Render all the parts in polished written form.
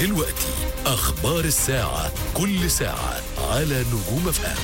دلوقتي أخبار الساعة، كل ساعة على نجوم FM.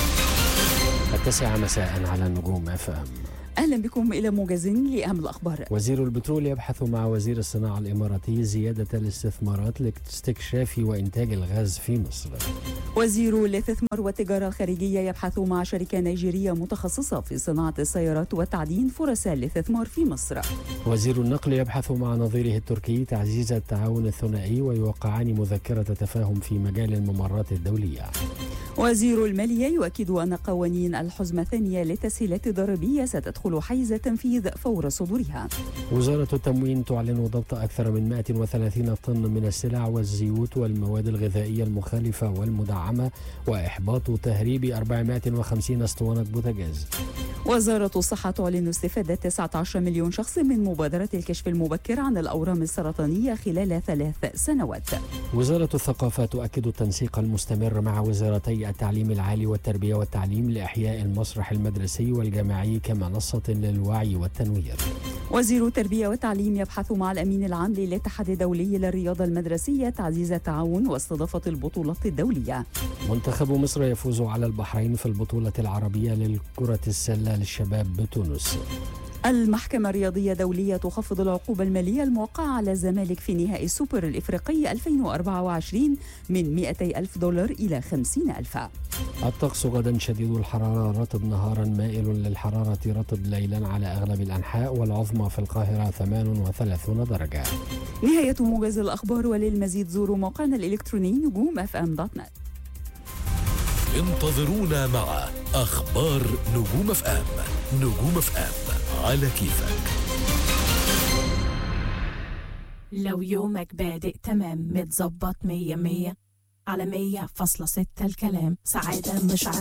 9 مساء على نجوم FM. أهلا بكم إلى موجز لأهم الأخبار. وزير البترول يبحث مع وزير الصناعة الإماراتي زيادة الاستثمارات لاستكشاف وإنتاج الغاز في مصر. وزير الاستثمار والتجارة الخارجية يبحث مع شركة نيجيرية متخصصة في صناعة السيارات وتعدين فرص الاستثمار في مصر. وزير النقل يبحث مع نظيره التركي تعزيز التعاون الثنائي ويوقعان مذكرة تفاهم في مجال الممرات الدولية. وزير المالية يؤكد أن قوانين الحزمة الثانية للتسهيلات الضريبية ستدخل حيز التنفيذ فور صدورها. وزارة التموين تعلن ضبط أكثر من 130 طن من السلع والزيوت والمواد الغذائية المخالفة والمدعمة وإحباط تهريب 450 اسطوانة بوتاجاز. وزارة الصحة تعلن استفادة 19 مليون شخص من مبادرة الكشف المبكر عن الأورام السرطانية خلال 3 سنوات. وزارة الثقافة تؤكد التنسيق المستمر مع وزارتي التعليم العالي والتربية والتعليم لإحياء المسرح المدرسي والجامعي كمنصة للوعي والتنوير. وزير التربية والتعليم يبحث مع الأمين العام للاتحاد الدولي للرياضة المدرسية تعزيز التعاون واستضافة البطولات الدولية. منتخب مصر يفوز على البحرين في البطولة العربية للكرة السلة للشباب بتونس. المحكمة الرياضية الدولية تخفض العقوبة المالية الموقعة على الزمالك في نهائي السوبر الإفريقي 2024 من $200,000 إلى $50,000. الطقس غدا شديد الحرارة رطب نهارا مائل للحرارة رطب ليلا على أغلب الأنحاء والعظمى في القاهرة 38 درجة. نهاية موجز الأخبار، وللمزيد زوروا موقعنا الإلكتروني نجوم.fm.net. انتظرونا مع أخبار نجوم FM. نجوم FM على كيفك. لو يومك بادئ تمام متظبط 100 على 100.6 الكلام سعادة مش عادة.